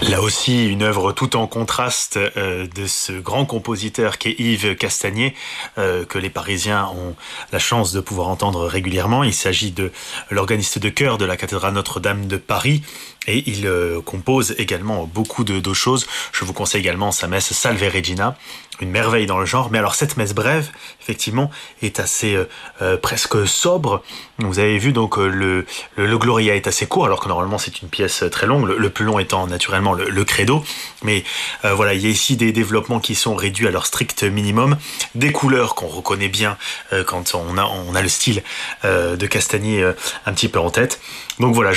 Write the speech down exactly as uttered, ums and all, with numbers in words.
Là aussi, une œuvre tout en contraste euh, de ce grand compositeur qu'est Yves Castagnier, euh, que les Parisiens ont la chance de pouvoir entendre régulièrement. Il s'agit de l'organiste de chœur de la cathédrale Notre-Dame de Paris, et il euh, compose également beaucoup de, de choses. Je vous conseille également sa messe Salve Regina, une merveille dans le genre. Mais alors cette messe brève, effectivement, est assez euh, euh, presque sobre. Vous avez vu donc euh, le, le, le Gloria est assez court, alors que normalement c'est une pièce très longue, le, le plus long étant naturellement le, le Credo. Mais euh, voilà, il y a ici des développements qui sont réduits à leur strict minimum, des couleurs qu'on reconnaît bien euh, quand on a, on a le style euh, de Castagnier euh, un petit peu en tête. Donc voilà.